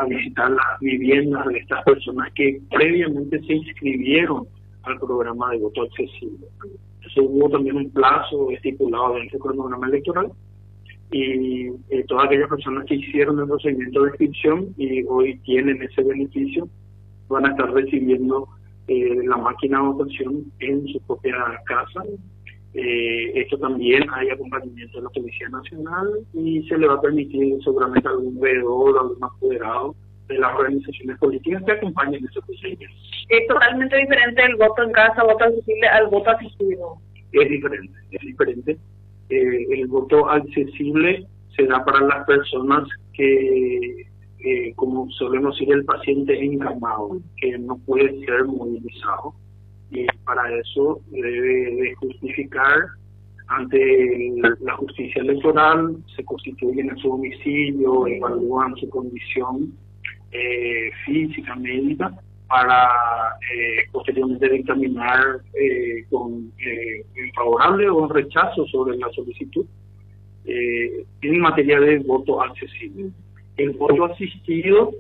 visitar las viviendas de estas personas que previamente se inscribieron al programa de voto accesible. Eso hubo también un plazo estipulado dentro del cronograma electoral y todas aquellas personas que hicieron el procedimiento de inscripción y hoy tienen ese beneficio van a estar recibiendo la máquina de votación en su propia casa. Esto también hay acompañamiento de la Policía Nacional y se le va a permitir seguramente a algún veedor, algún apoderado de las organizaciones políticas que acompañen ese procedimiento. ¿Es totalmente diferente el voto en casa, voto accesible, al voto asistido? Es diferente. El voto accesible se da para las personas que, como solemos decir, el paciente encamado, que no puede ser movilizado. Y para eso debe de justificar ante la justicia electoral, se constituyen en su domicilio, evalúan su condición física, médica, para posteriormente dictaminar con favorable o rechazo sobre la solicitud en materia de voto accesible. El voto asistido,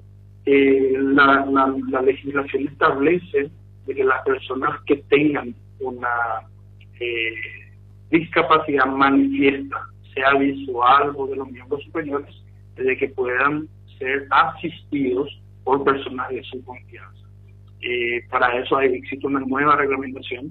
la legislación establece de que las personas que tengan una discapacidad manifiesta, sea visual o de los miembros superiores, de que puedan ser asistidos por personas de su confianza. Para eso existe una nueva reglamentación.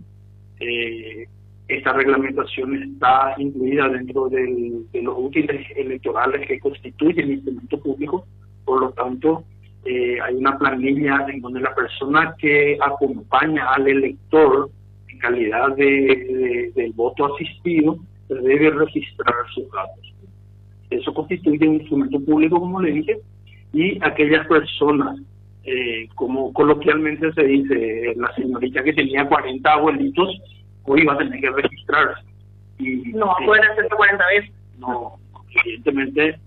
Esta reglamentación está incluida dentro de los útiles electorales que constituyen el instrumento público. Por lo tanto, hay una planilla en donde la persona que acompaña al elector en calidad del voto asistido debe registrar sus datos. Eso constituye un instrumento público, como le dije, y aquellas personas, como coloquialmente se dice, la señorita que tenía 40 abuelitos, hoy va a tener que registrarse. Y, no, pueden hacerlo 40 veces. No, evidentemente,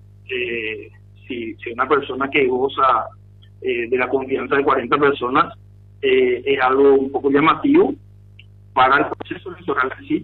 si una persona que goza de la confianza de 40 personas, es algo un poco llamativo para el proceso electoral así.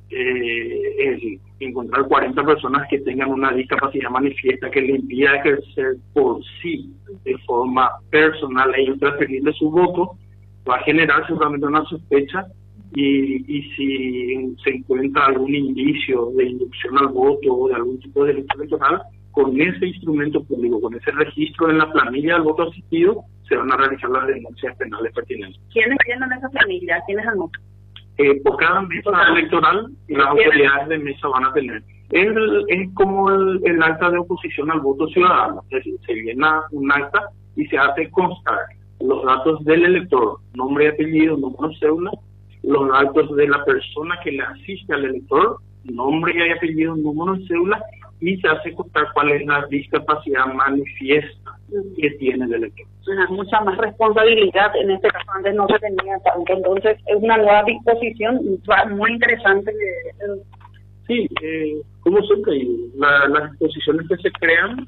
Es decir, encontrar 40 personas que tengan una discapacidad manifiesta que le impida ejercer por sí de forma personal e intransferible su voto, va a generar seguramente una sospecha y si se encuentra algún indicio de inducción al voto o de algún tipo de delito electoral, con ese instrumento público, con ese registro en la planilla del voto asistido, se van a realizar las denuncias penales pertinentes. ¿Quiénes llenan esa planilla? ¿Quiénes anotan? Por cada mesa electoral, las autoridades de mesa van a tener. Es como el acta de oposición al voto ciudadano, es decir, se llena un acta y se hace constar los datos del elector, nombre y apellido, número de cédula, los datos de la persona que le asiste al elector, nombre y apellido, número de cédula, y se hace constar cuál es la discapacidad manifiesta que tiene el elector. Mucha más responsabilidad en este caso, antes no se tenía tanto, entonces es una nueva disposición muy interesante. Sí, como siempre, las disposiciones que se crean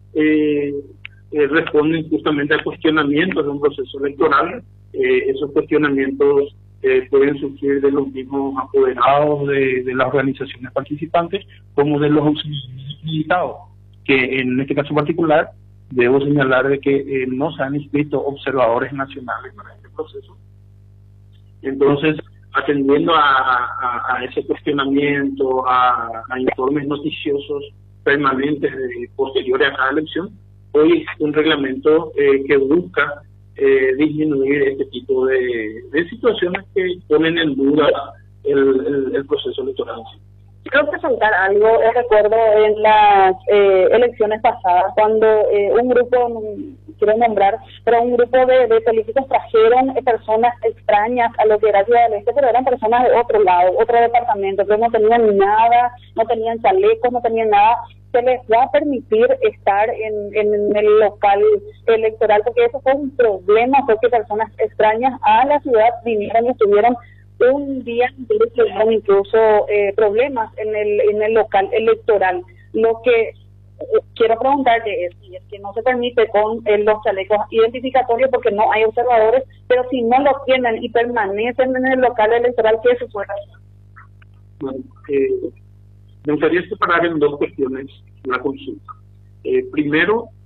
responden justamente a cuestionamientos de un proceso electoral. Esos cuestionamientos pueden surgir de los mismos apoderados de las organizaciones participantes como de los invitados, que en este caso particular debo señalar de que no se han inscrito observadores nacionales para este proceso. Entonces, atendiendo a ese cuestionamiento, a informes noticiosos permanentes posteriores a cada elección, hoy existe un reglamento que busca disminuir este tipo de situaciones que ponen en duda el proceso electoral. Quiero presentar algo. Recuerdo en las elecciones pasadas cuando un grupo, quiero nombrar, pero un grupo de políticos trajeron personas extrañas a lo que era Ciudad del Este, pero eran personas de otro lado, otro departamento, que no tenían nada, no tenían chalecos, no tenían nada. Se les va a permitir estar en el local electoral, porque eso fue un problema, fue que personas extrañas a la ciudad vinieron y estuvieron un día entero, tuvieron incluso problemas en el local electoral. Lo que quiero preguntarte es si es que no se permite con los chalecos identificatorios porque no hay observadores, pero si no lo tienen y permanecen en el local electoral, ¿qué se puede hacer? Bueno, me gustaría separar en dos cuestiones la consulta. Primero,